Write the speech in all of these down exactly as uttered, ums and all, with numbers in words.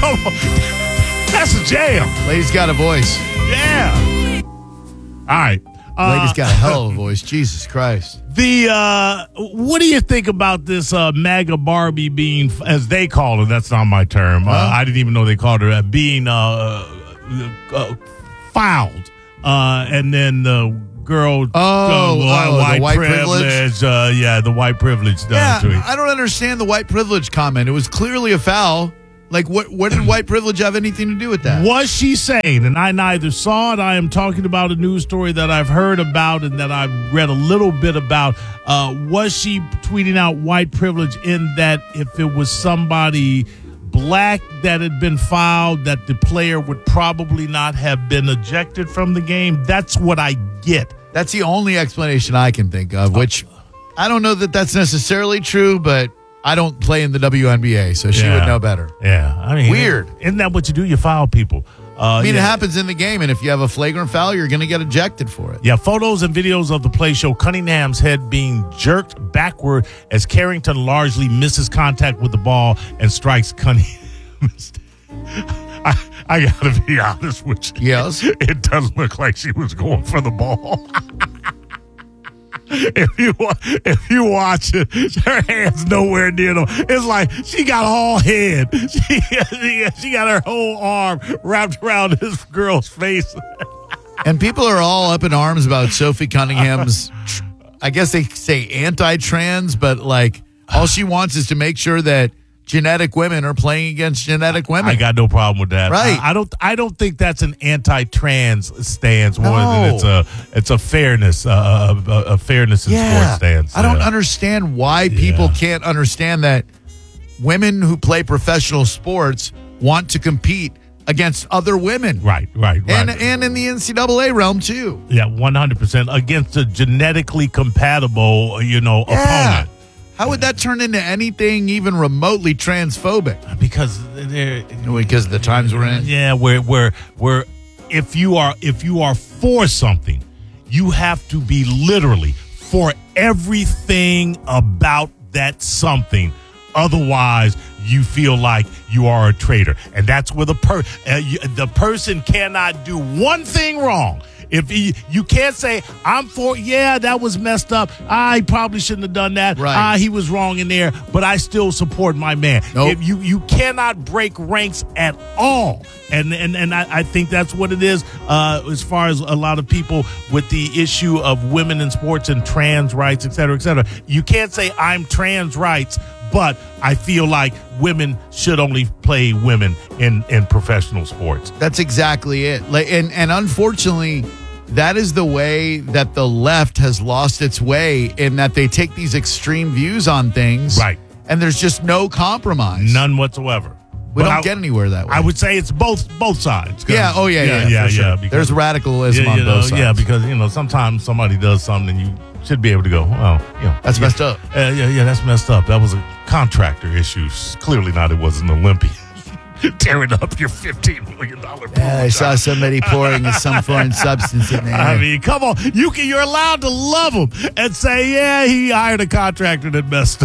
Come on. That's a jam. Lady's got a voice. Yeah. All right. Uh, Lady's got a hell of a voice. Jesus Christ. The uh, what do you think about this uh, MAGA Barbie being, as they call her? That's not my term. Uh, Huh? I didn't even know they called her uh, being uh, uh, fouled, uh, and then the girl, Oh, uh, oh, white, the white privilege. privilege? Uh, yeah, the white privilege. Uh, Yeah, tweet. I don't understand the white privilege comment. It was clearly a foul. Like, what, what did white privilege have anything to do with that? Was she saying, and I neither saw it, I am talking about a news story that I've heard about and that I've read a little bit about, uh, was she tweeting out white privilege in that if it was somebody black that had been fouled, that the player would probably not have been ejected from the game? That's what I get. That's the only explanation I can think of, which I don't know that that's necessarily true, but I don't play in the W N B A, so she Yeah. would know better. Yeah. I mean, Weird. Isn't that what you do? You foul people. Uh, I mean, yeah. it happens in the game, and if you have a flagrant foul, you're going to get ejected for it. Yeah, photos and videos of the play show Cunningham's head being jerked backward as Carrington largely misses contact with the ball and strikes Cunningham. I, I got to be honest with you. Yes. It does look like she was going for the ball. If you wa- if you watch it, her hand's nowhere near them. It's like she got all head. She, she, she got her whole arm wrapped around this girl's face. And people are all up in arms about Sophie Cunningham's, tr- I guess they say anti-trans, but like all she wants is to make sure that genetic women are playing against genetic women. I got no problem with that. Right. I, I don't. I don't think that's an anti-trans stance more No. than it's a. It's a fairness. Uh, a, a fairness in sports stance. I don't Yeah. understand why people Yeah. can't understand that women who play professional sports want to compete against other women. Right. Right. Right. And and in the N C double A realm too. yeah, one hundred percent against a genetically compatible, you know, Yeah. opponent. How would that turn into anything even remotely transphobic? Because they're Because of the times we're in. yeah, where where where if you are if you are for something, you have to be literally for everything about that something. Otherwise, you feel like you are a traitor, and that's where the per uh, you, the person cannot do one thing wrong. If he, you can't say, I'm for, yeah, that was messed up. I probably shouldn't have done that. Right. Ah, he was wrong in there, but I still support my man. Nope. If you, you cannot break ranks at all. And and, and I, I think that's what it is uh, as far as a lot of people with the issue of women in sports and trans rights, et cetera, et cetera. You can't say I'm trans rights, but I feel like women should only play women in, in professional sports. That's exactly it. Like, and and unfortunately, that is the way that the left has lost its way, in that they take these extreme views on things, Right. And there's just no compromise. None whatsoever. We But don't I- get anywhere that way. I would say it's both both sides. 'Cause- yeah. Oh yeah. Yeah. yeah, for sure. yeah, because- There's radicalism yeah, on you both know, sides. yeah, because you know sometimes somebody does something and you should be able to go, well, you know, That's yeah, messed up. Uh, yeah, yeah, that's messed up. That was a contractor issue. Clearly not. It was an Olympian tearing up your fifteen million dollar. Yeah, I saw somebody pouring some foreign substance in there. I mean, come on. You can, you're allowed to love him and say, yeah, he hired a contractor that messed up.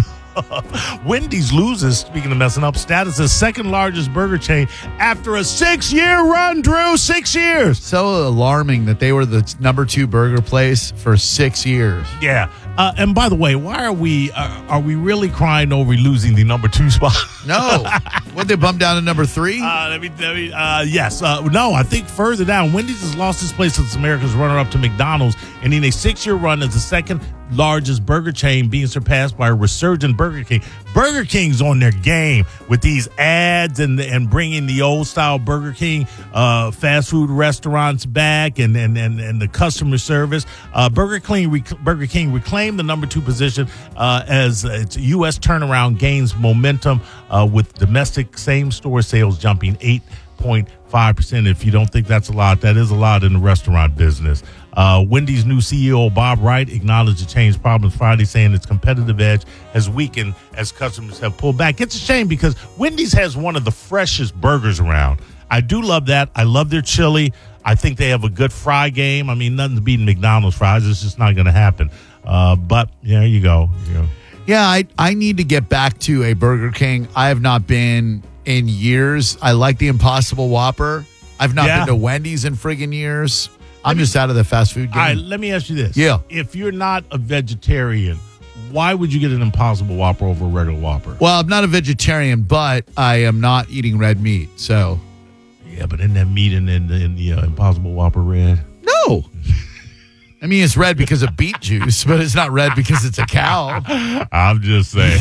Wendy's loses, speaking of messing up, status as second largest burger chain after a six-year run, Drew. Six years. So alarming that they were the number two burger place for six years. Yeah. Uh, and by the way, why are we uh, are we really crying over losing the number two spot? No. What, they bumped down to number three? Uh, let me, let me, uh, yes. Uh, no, I think further down, Wendy's has lost its place as America's runner-up to McDonald's, and in a six-year run as the second largest burger chain, being surpassed by a resurgent Burger King. Burger King's on their game with these ads and and bringing the old-style Burger King uh, fast food restaurants back, and and and, and the customer service. Uh, Burger King rec- Burger King reclaimed the number two position uh, as its U S turnaround gains momentum uh, with domestic same-store sales jumping eight point five percent. If you don't think that's a lot, that is a lot in the restaurant business. Uh, Wendy's new C E O, Bob Wright, acknowledged the change problems Friday, saying its competitive edge has weakened as customers have pulled back. It's a shame because Wendy's has one of the freshest burgers around. I do love that. I love their chili. I think they have a good fry game. I mean, nothing to beat McDonald's fries. It's just not going to happen. Uh, but yeah, there you go. You know. Yeah, I, I need to get back to a Burger King. I have not been in years. I like the Impossible Whopper. I've not Yeah. been to Wendy's in friggin' years. I'm just out of the fast food game. All right, let me ask you this. Yeah. If you're not a vegetarian, why would you get an Impossible Whopper over a regular Whopper? Well, I'm not a vegetarian, but I am not eating red meat. So, Yeah, but isn't that meat in, in, in the uh, Impossible Whopper red? no. I mean, it's red because of beet juice, but it's not red because it's a cow. I'm just saying.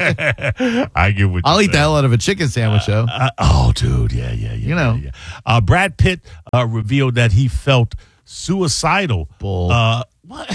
I get what you're I'll eat the saying. hell out of a chicken sandwich, though. Uh, oh, dude. Yeah, yeah, yeah. You know. yeah, yeah. Uh, Brad Pitt uh, revealed that he felt suicidal. Bull. Uh, what?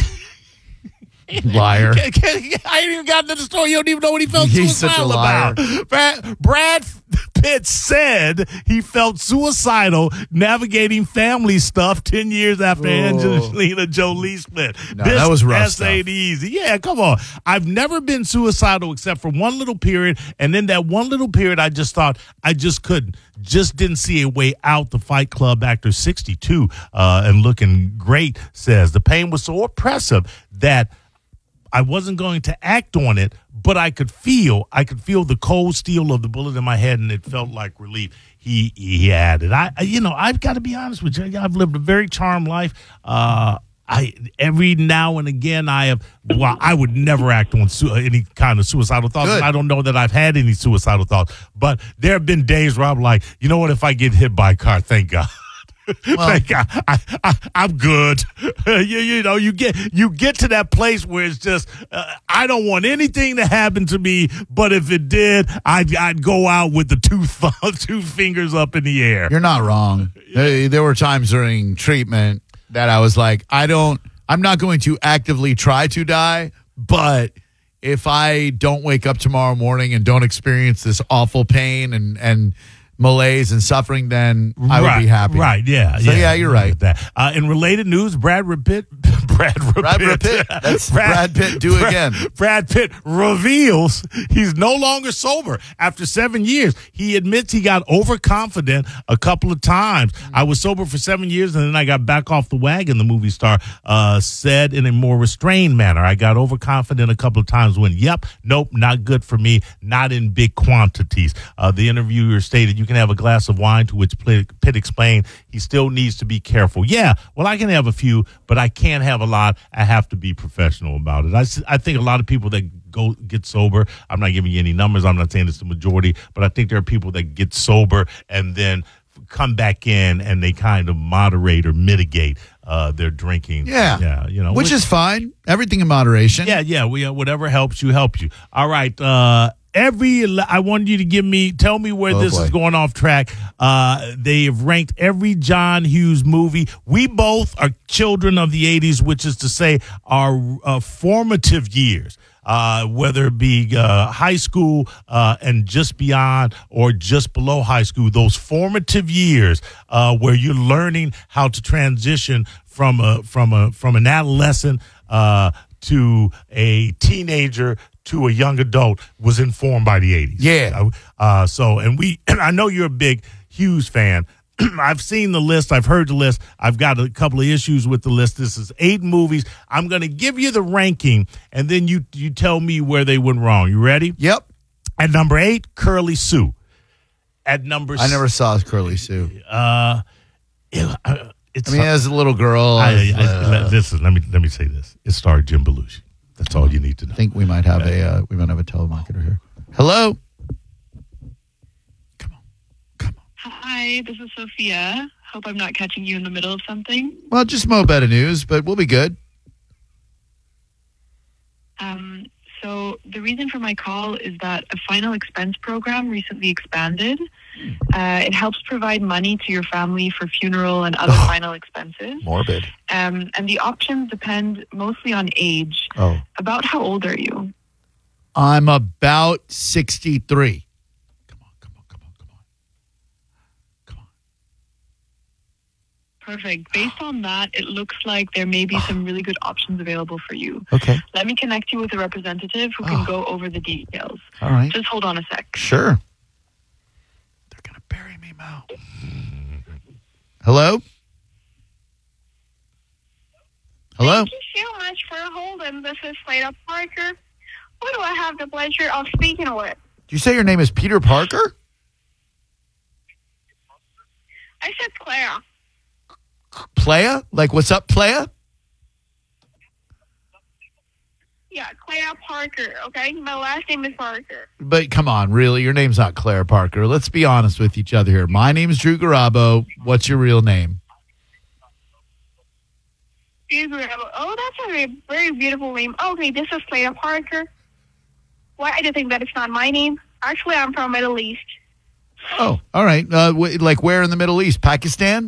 Liar. Can- can- I ain't even gotten to the story. You don't even know what he felt He's such a suicidal liar. about. Brad, Brad Pitt said he felt suicidal navigating family stuff ten years after Oh. Angelina Jolie split. No, that was rough This ain't stuff. easy. Yeah, come on. I've never been suicidal except for one little period, and then that one little period, I just thought I just couldn't. Just didn't see a way out. The Fight Club actor, sixty-two, uh, and looking great, says the pain was so oppressive that I wasn't going to act on it, but I could feel, I could feel the cold steel of the bullet in my head, and it felt like relief. He he added, I, I you know, I've got to be honest with you. I've lived a very charmed life. Uh, I every now and again I have. Well, I would never act on su- any kind of suicidal thoughts. Good. And I don't know that I've had any suicidal thoughts, but there have been days where I'm like, you know what? If I get hit by a car, thank God. Thank God. I, I, I'm good. you, you know, you get you get to that place where it's just uh, I don't want anything to happen to me, but if it did, I'd, I'd go out with the two th- two fingers up in the air. You're not wrong. There, there were times during treatment that I was like, I don't, I'm not going to actively try to die, but if I don't wake up tomorrow morning and don't experience this awful pain and, and malaise and suffering, then I would right, be happy. Right, yeah. So, yeah, you're right. With that. Uh, in related news, Brad Pitt, Brad Brad Pitt. That's Brad Pitt do Brad, again. Brad Pitt reveals he's no longer sober after seven years. He admits he got overconfident a couple of times. I was sober for seven years and then I got back off the wagon, the movie star uh, said in a more restrained manner. I got overconfident a couple of times when, yep, nope, not good for me, not in big quantities. Uh, the interviewer stated, you can have a glass of wine, to which Pitt explained he still needs to be careful. Yeah, well, I can have a few, but I can't have a lot. I have to be professional about it. I, I think a lot of people that go get sober, I'm not giving you any numbers, I'm not saying it's the majority, but I think there are people that get sober and then come back in and they kind of moderate or mitigate uh, their drinking. Yeah. Yeah, you know. Which is fine. Everything in moderation. Yeah, yeah. We, uh, whatever helps you, helps you. All right. Uh, every, I wanted you to give me, tell me where Oh, this boy. is going off track. Uh, they have ranked every John Hughes movie. We both are children of the eighties, which is to say our uh, formative years. Uh, whether it be uh, high school uh, and just beyond or just below high school, those formative years uh, where you're learning how to transition from a from a from an adolescent uh, to a teenager to a young adult was informed by the eighties. Yeah. Uh, so, and we, and I know you're a big Hughes fan. I've seen the list. I've heard the list. I've got a couple of issues with the list. This is eight movies. I'm going to give you the ranking, and then you you tell me where they went wrong. You ready? Yep. At number eight, Curly Sue. At number I never saw Curly Sue. Uh, it, uh, it's I mean, as a little girl, I, I, uh, listen. Let me let me say this. It starred Jim Belushi. That's all you need to know. I think we might have a uh, we might have a telemarketer here. Hello. Come on, come on. Hi, this is Sophia. Hope I'm not catching you in the middle of something. Well, just mo better news, but we'll be good. Um, so the reason for my call is that a final expense program recently expanded. Uh, it helps provide money to your family for funeral and other Oh. final expenses. Morbid. Um, and the options depend mostly on age. Oh, About how old are you? I'm about sixty-three. Come on, come on, come on, come on, come on. Perfect. Based on that, it looks like there may be some really good options available for you. Okay, Let me connect you with a representative who can Oh. go over the details. all right, Just hold on a sec. sure. They're gonna bury me, Mo. Hello. Hello. Thank you so much for holding. This is Slada Parker. Who do I have the pleasure of speaking with? Did you say your name is Peter Parker? I said Clara. Playa? Like, what's up, Playa? Yeah, Clara Parker, okay? My last name is Parker. But come on, really? Your name's not Claire Parker. Let's be honest with each other here. My name's Drew Garabo. What's your real name? Oh, that's a very, very beautiful name. Okay, this is Clara Parker. Why do you think that it's not my name? Actually, I'm from Middle East. Oh, all right. Uh, w- like where in the Middle East? Pakistan?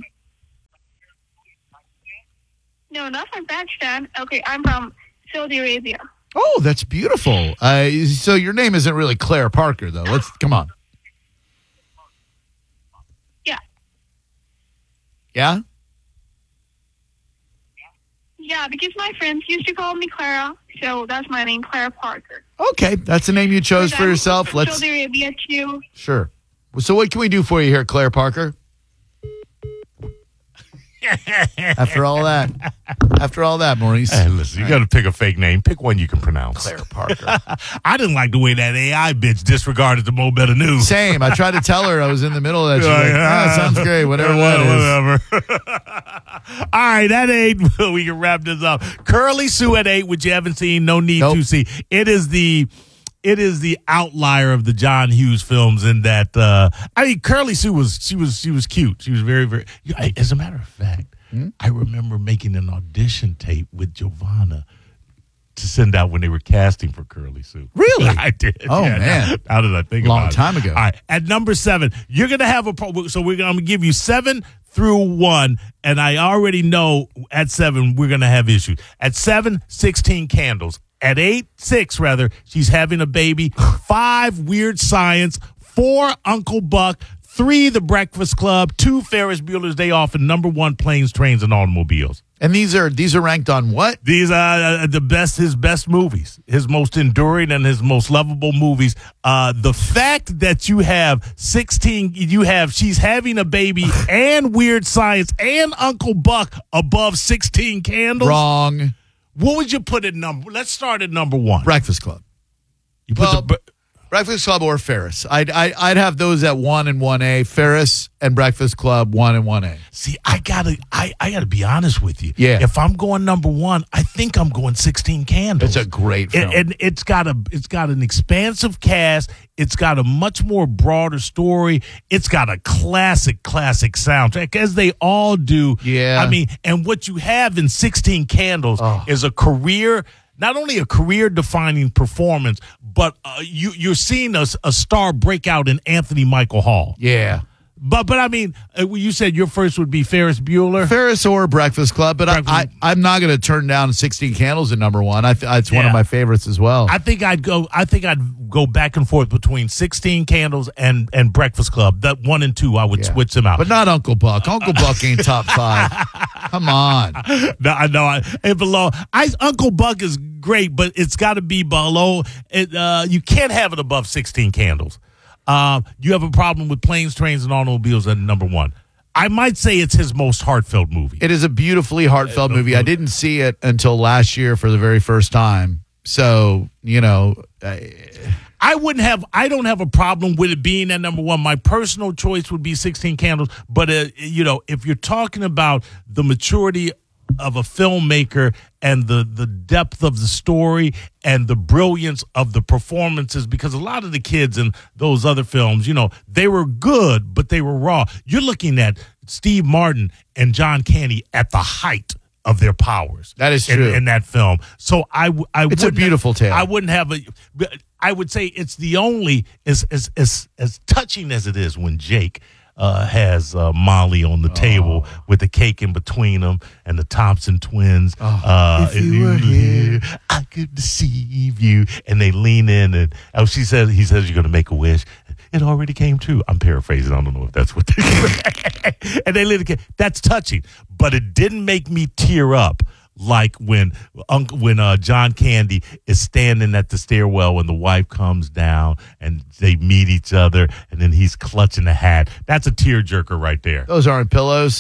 No, not from Pakistan. Okay, I'm from Saudi Arabia. Oh, that's beautiful. Uh, so your name isn't really Claire Parker, though. Let's come on. Yeah. Yeah? Yeah, because my friends used to call me Clara, so that's my name, Clara Parker. Okay, that's the name you chose for I'm yourself. from Let's Saudi Arabia too. Sure. So what can we do for you here, Claire Parker? After all that. After all that, Maurice. Hey, listen, you got to pick a fake name. Pick one you can pronounce. Claire Parker. I didn't like the way that A I bitch disregarded the Mo Better News. Same. I tried to tell her I was in the middle of that. She's Yeah, like, yeah. ah, sounds great. Whatever that is. Whatever. All right, at eight, we can wrap this up. Curly Sue at eight, which you haven't seen, no need Nope. to see. It is the it is the outlier of the John Hughes films in that uh, I mean Curly Sue was she was she was cute. She was very very. I, as a matter of fact, Hmm? I remember making an audition tape with Giovanna to send out when they were casting for Curly Sue. Really? I did. Oh, Yeah, man. Now, how did I think Long about it? time ago. All right. At number seven, you're going to have a pro. So we're going to give you seven through one. And I already know at seven, we're going to have issues. At seven, sixteen Candles. At eight, six rather, she's having a baby. Five, Weird Science. Four, Uncle Buck. Three, The Breakfast Club. Two, Ferris Bueller's Day Off. And number one, Planes, Trains, and Automobiles. And these are these are ranked on what? These are uh, the best, his best movies, his most enduring and his most lovable movies. Uh, the fact that you have sixteen, you have She's Having a Baby and Weird Science and Uncle Buck above sixteen Candles. Wrong. What would you put at number? Let's start at number one. Breakfast Club. You put Well, the. Breakfast Club or Ferris. I'd, I, I'd have those at one and one A. Ferris and Breakfast Club, one and one A. See, I gotta, I, I gotta be honest with you. Yeah. If I'm going number one, I think I'm going sixteen Candles. It's a great film. And, and it's got a, it's got an expansive cast. It's got a much more broader story. It's got a classic, classic soundtrack, as they all do. Yeah. I mean, and what you have in sixteen Candles Oh. is a career. Not only a career-defining performance, but uh, you, you're seeing a, a star breakout in Anthony Michael Hall. Yeah. But but I mean, uh, you said your first would be Ferris Bueller. Ferris or Breakfast Club, but I, Breakfast- I, I'm not going to turn down sixteen Candles at number one. I th- it's one Yeah. of my favorites as well. I think I'd go. I think I'd go back and forth between sixteen Candles and and Breakfast Club. That one and two, I would Yeah. switch them out. But not Uncle Buck. Uncle Buck ain't top five. Come on. no, I know. I, and below, I Uncle Buck is great, but it's got to be below. It, uh, you can't have it above sixteen Candles. Uh, you have a problem with Planes, Trains, and Automobiles at number one. I might say it's his most heartfelt movie. It is a beautifully heartfelt movie. I didn't see it until last year for the very first time. So, you know, I, I wouldn't have. I don't have a problem with it being at number one. My personal choice would be sixteen Candles. But uh, you know, if you're talking about the maturity of a filmmaker and the the depth of the story and the brilliance of the performances, because a lot of the kids in those other films, you know, they were good, but they were raw. You're looking at Steve Martin and John Candy at the height of their powers. That is in, true. in that film. So I, w- I It's a wouldn't beautiful have, tale. I wouldn't have a. I would say it's the only as as as as touching as it is when Jake uh, has uh, Molly on the table with the cake in between them and the Thompson twins. uh, if you were here. I could deceive you, and they lean in and oh, she says he says you're going to make a wish. It already came true. I'm paraphrasing. I don't know if that's what they and they lit a That's touching, but it didn't make me tear up like when Uncle when uh, John Candy is standing at the stairwell when the wife comes down and they meet each other, and then he's clutching a hat. That's a tearjerker right there. those aren't pillows.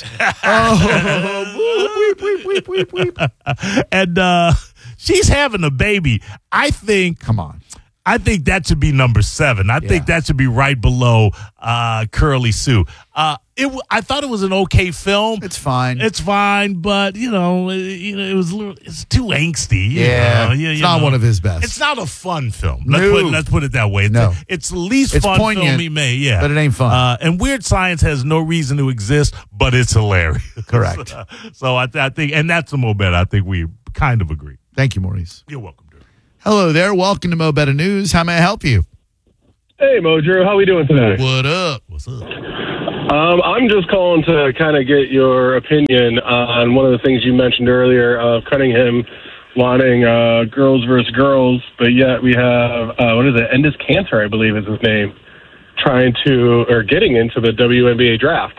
Oh, weep, weep, weep, weep, weep. And uh, she's having a baby. I think. Come on. I think that should be number seven. I Yeah. think that should be right below uh, Curly Sue. Uh, it. W- I thought it was an okay film. It's fine. It's fine, but you know, it, you know, it was a little, it's too angsty. you Yeah, know, you- it's you not know. one of his best. It's not a fun film. Let's, No. put, let's put it that way. It's, No. it's the least It's fun poignant, film he made. Yeah, but it ain't fun. Uh, and Weird Science has no reason to exist, but it's hilarious. Correct. so so I, th- I think, and that's a Mo Better. I think we kind of agree. Thank you, Maurice. You're welcome, Drew. Hello there. Welcome to Mo Better News. How may I help you? Hey, Mo Drew, how we doing today? What up? What's up? Um, I'm just calling to kind of get your opinion on one of the things you mentioned earlier of Cunningham wanting uh, girls versus girls, but yet we have, uh, what is it, Endis Cantor, I believe is his name, trying to, or getting into the W N B A draft.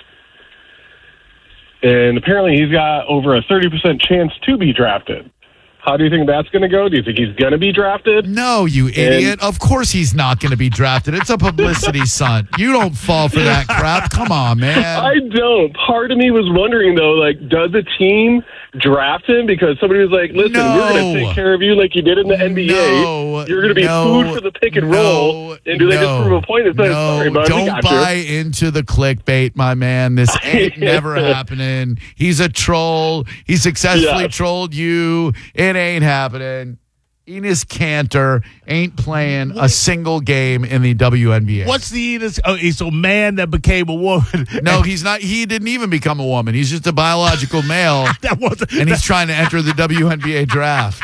And apparently he's got over a thirty percent chance to be drafted. How do you think that's going to go? Do you think he's going to be drafted? No, you idiot. Of course he's not going to be drafted. It's a publicity stunt. You don't fall for that crap. Come on, man. I don't. Part of me was wondering, though, like, does the team draft him? Because somebody was like, listen, No. we're going to take care of you like you did in the N B A. No, You're going to be no, food for the pick and roll. no, And do they no, just prove a point? It's like, no, sorry, bud, we don't got buy you. into the clickbait, my man. This ain't never happening. He's a troll. He successfully Yes. trolled you. It ain't happening. Enos Cantor ain't playing a single game in the W N B A. What's the Enos? Oh, he's a man that became a woman. No, he's not. He didn't even become a woman. He's just a biological male, that wasn't. and he's trying to enter the W N B A draft.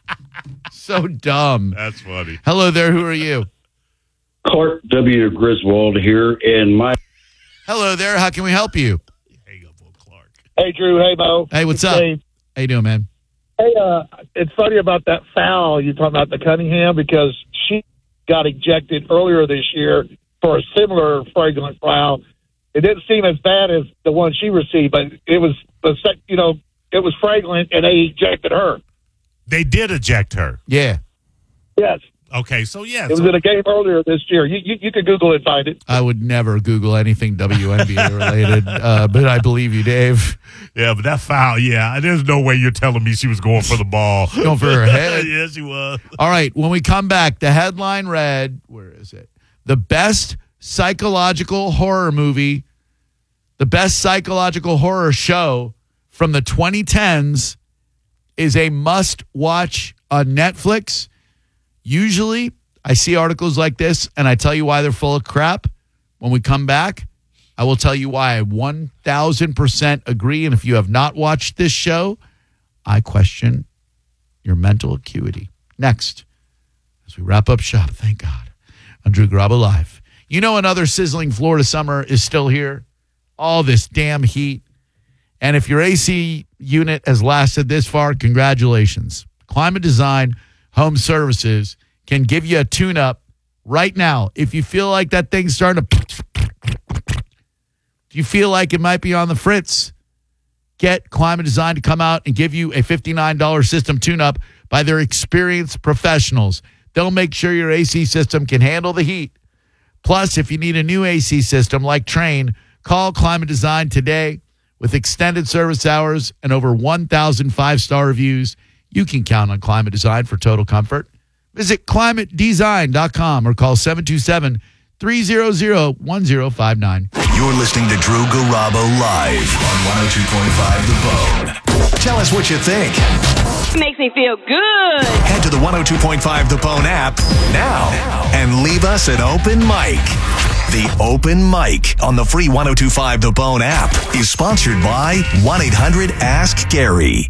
So dumb. That's funny. Hello there. Who are you? Clark W. Griswold here, and my Hello there. How can we help you? Hang up on Clark. Hey, Drew. Hey, Mo. Hey, what's It's up? Dave. How you doing, man? Hey, uh, it's funny about that foul you're talking about the Cunningham because she got ejected earlier this year for a similar fragrant foul. It didn't seem as bad as the one she received, but it was the sec, you know, it was fragrant and they ejected her. They did eject her. Yeah, Yes, Okay, so yeah. it was so- in a game earlier this year. You you, you could Google it and find it. I would never Google anything W N B A related, uh, but I believe you, Dave. yeah, but that foul, yeah. There's no way you're telling me she was going for the ball. Going for her head. yeah, she was. All right, when we come back, the headline read, where is it? The best psychological horror movie, the best psychological horror show from the twenty tens is a must-watch on Netflix. Usually, I see articles like this, and I tell you why they're full of crap. When we come back, I will tell you why I one thousand percent agree. And if you have not watched this show, I question your mental acuity. Next, as we wrap up shop, thank God, on Drew Garabo Live. You know another sizzling Florida summer is still here. All this damn heat. And if your A C unit has lasted this far, congratulations. Climate Design Home Services can give you a tune-up right now. If you feel like that thing's starting to... Do you feel like it might be on the fritz? Get Climate Design to come out and give you a fifty-nine dollars system tune-up by their experienced professionals. They'll make sure your A C system can handle the heat. Plus, if you need a new A C system like Train, call Climate Design today. With extended service hours and over one thousand five-star reviews, you can count on Climate Design for total comfort. Visit climate design dot com or call seven two seven, three hundred, ten five nine. You're listening to Drew Garabo live on one oh two point five The Bone. Tell us what you think. Makes me feel good. Head to the one oh two point five The Bone app now and leave us an open mic. The Open Mic on the free one oh two point five The Bone app is sponsored by one eight hundred ask Gary.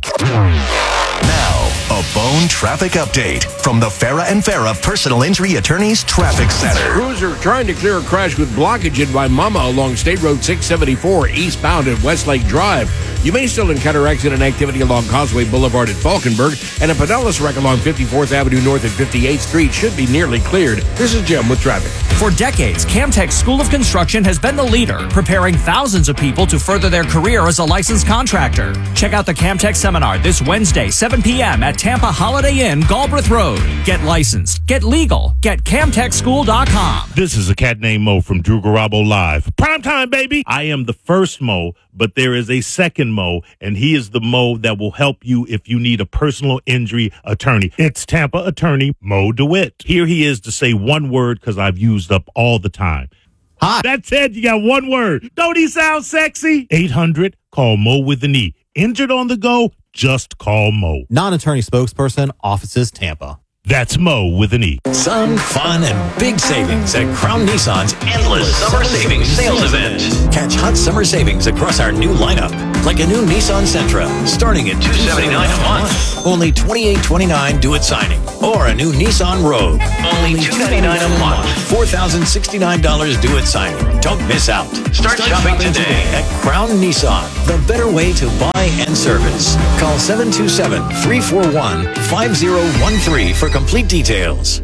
Now, a Bone traffic update from the Farah and Farah Personal Injury Attorneys Traffic Center. Crews are trying to clear a crash with blockage in Waimama along State Road six seventy-four eastbound at Westlake Drive. You may still encounter accident activity along Causeway Boulevard at Falkenberg, and a Pinellas wreck along fifty-fourth Avenue North at fifty-eighth Street should be nearly cleared. This is Jim with traffic. For decades, Camtech School of Construction has been the leader, preparing thousands of people to further their career as a licensed contractor. Check out the Camtech seminar this Wednesday, seven p.m. at Tampa Holiday Inn, Galbraith Road. Get licensed, get legal, get camtech school dot com. This is a cat named Mo from Drew Garabo Live. Prime time, baby. I am the first Mo, but there is a second friend Mo, and he is the Mo that will help you if you need a personal injury attorney. It's Tampa attorney Mo DeWitt. Here he is to say one word because I've used up all the time. Hi. That's it. You got one word. Don't he sound sexy? eight hundred, call Mo with an E. Injured on the go? Just call Mo. Non-attorney spokesperson, offices Tampa. That's Mo with an E. Sun, fun, and big savings at Crown Nissan's endless summer savings sales event. Catch hot summer savings across our new lineup, like a new Nissan Sentra, starting at two hundred seventy-nine dollars a month. Only twenty-eight twenty-nine due at signing. Or a new Nissan Rogue, only two hundred ninety-nine dollars a month. four thousand sixty-nine dollars due at signing. Don't miss out. Start, Start shopping, shopping today at Crown Nissan, the better way to buy and service. Call seven two seven, three four one, five zero one three for complete details.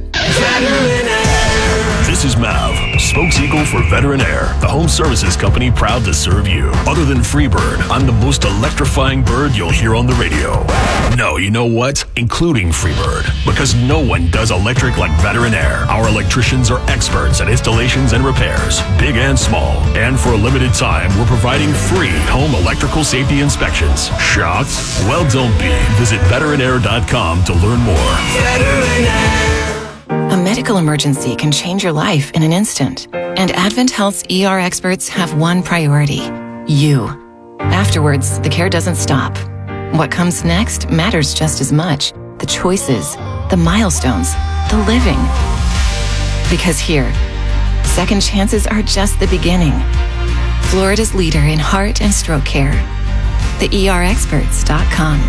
This is Mav, spokes-eagle for Veteran Air, the home services company proud to serve you. Other than Freebird, I'm the most electrifying bird you'll hear on the radio. No, you know what? Including Freebird, because no one does electric like Veteran Air. Our electricians are experts at installations and repairs, big and small. And for a limited time, we're providing free home electrical safety inspections. Shocked? Well, don't be. Visit veteran air dot com to learn more. Veteran Air. A medical emergency can change your life in an instant. And Advent Health's E R experts have one priority: you. Afterwards, the care doesn't stop. What comes next matters just as much. The choices, the milestones, the living. Because here, second chances are just the beginning. Florida's leader in heart and stroke care. the E R experts dot com.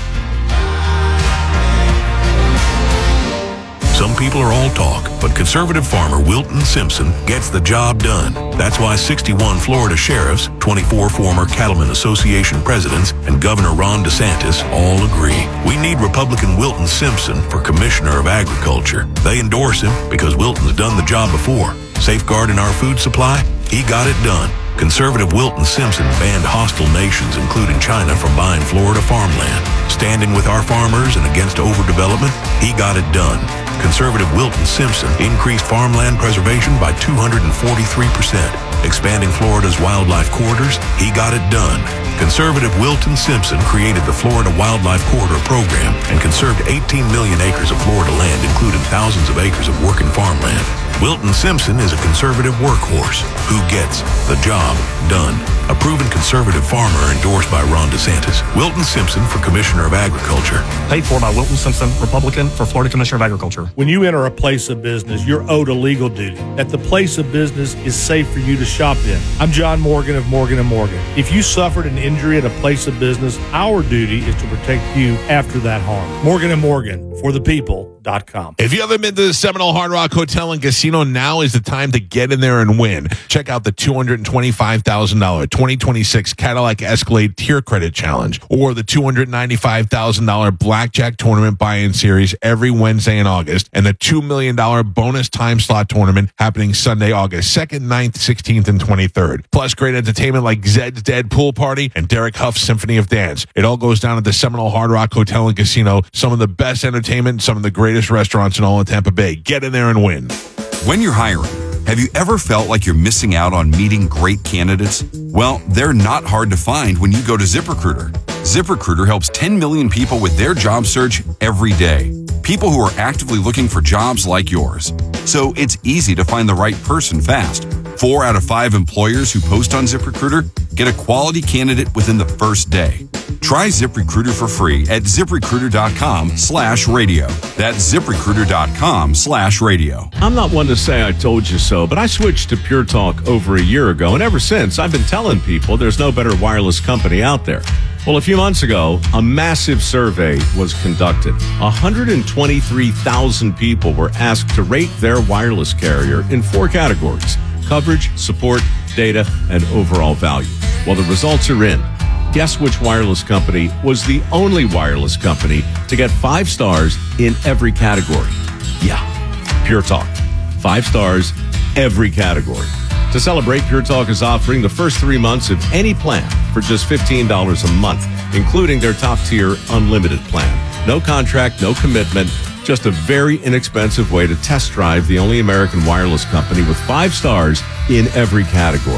Some people are all talk, but conservative farmer Wilton Simpson gets the job done. That's why sixty-one Florida sheriffs, twenty-four former Cattlemen Association presidents, and Governor Ron DeSantis all agree. We need Republican Wilton Simpson for Commissioner of Agriculture. They endorse him because Wilton's done the job before. Safeguarding our food supply? He got it done. Conservative Wilton Simpson banned hostile nations, including China, from buying Florida farmland. Standing with our farmers and against overdevelopment? He got it done. Conservative Wilton Simpson increased farmland preservation by two hundred forty-three percent. Expanding Florida's wildlife corridors? He got it done. Conservative Wilton Simpson created the Florida Wildlife Corridor Program and conserved eighteen million acres of Florida land, including thousands of acres of working farmland. Wilton Simpson is a conservative workhorse who gets the job done. A proven conservative farmer endorsed by Ron DeSantis. Wilton Simpson for Commissioner of Agriculture. Paid for by Wilton Simpson, Republican, for Florida Commissioner of Agriculture. When you enter a place of business, you're owed a legal duty. That the place of business is safe for you to shop in. I'm John Morgan of Morgan and Morgan. If you suffered an injury at a place of business, our duty is to protect you after that harm. Morgan and Morgan, for the people dot com. If you haven't been to the Seminole Hard Rock Hotel and Casino, now is the time to get in there and win. Check out the two hundred twenty-five thousand dollars twenty twenty-six Cadillac Escalade Tier Credit Challenge or the two hundred ninety-five thousand dollars Blackjack Tournament Buy-In Series every Wednesday in August, and the two million dollars bonus time slot tournament happening Sunday, August second, ninth, sixteenth, and twenty-third. Plus great entertainment like Zed's Dead Pool Party and Derek Huff's Symphony of Dance. It all goes down at the Seminole Hard Rock Hotel and Casino. Some of the best entertainment, some of the greatest restaurants in all of Tampa Bay. Get in there and win. When you're hiring, have you ever felt like you're missing out on meeting great candidates? Well, they're not hard to find when you go to ZipRecruiter. ZipRecruiter helps ten million people with their job search every day. People who are actively looking for jobs like yours. So it's easy to find the right person fast. Four out of five employers who post on ZipRecruiter get a quality candidate within the first day. Try ZipRecruiter for free at ZipRecruiter.com slash radio. That's ZipRecruiter.com slash radio. I'm not one to say I told you so, but I switched to Pure Talk over a year ago, and ever since, I've been telling people there's no better wireless company out there. Well, a few months ago, a massive survey was conducted. one hundred twenty-three thousand people were asked to rate their wireless carrier in four categories: coverage, support, data, and overall value. Well, the results are in. Guess which wireless company was the only wireless company to get five stars in every category? Yeah, Pure Talk. Five stars, every category. To celebrate, Pure Talk is offering the first three months of any plan for just fifteen dollars a month, including their top-tier unlimited plan. No contract, no commitment, just a very inexpensive way to test drive the only American wireless company with five stars in every category.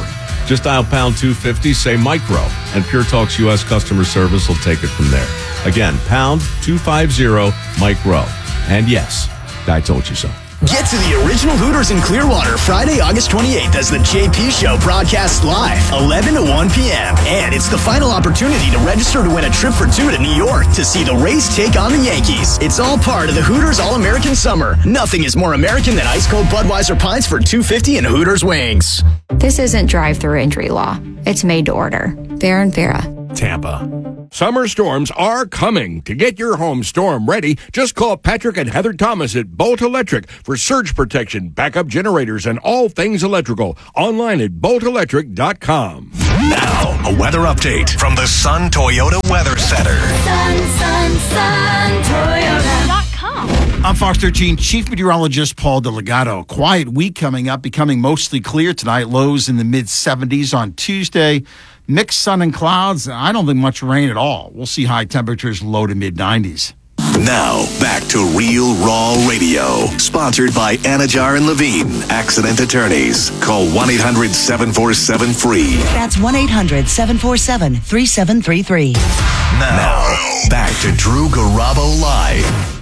Just dial pound two fifty, say micro, and Pure Talk's U S customer service will take it from there. Again, pound two fifty, micro. And yes, I told you so. Get to the original Hooters in Clearwater Friday, August twenty-eighth as the J P Show broadcasts live, eleven to one p.m. And it's the final opportunity to register to win a trip for two to New York to see the Rays take on the Yankees. It's all part of the Hooters All-American Summer. Nothing is more American than ice-cold Budweiser pints for two fifty and Hooters wings. This isn't drive-through injury law. It's made to order. Fair and Vera. Tampa. Summer storms are coming. To get your home storm ready, just call Patrick and Heather Thomas at Bolt Electric for surge protection, backup generators, and all things electrical. Online at bolt electric dot com. Now, a weather update from the Sun Toyota Weather Center. Sun, sun, sun, Toyota dot com. I'm Fox thirteen Chief Meteorologist Paul Delgado. Quiet week coming up, becoming mostly clear tonight. Lows in the mid seventies on Tuesday. Mixed sun and clouds. I don't think much rain at all. We'll see high temperatures low to mid nineties. Now, back to Real Raw Radio. Sponsored by Anajar and Levine, accident attorneys. Call one eight hundred seven four seven free. That's one eight hundred seven four seven three seven three three. Now, back to Drew Garabo Live.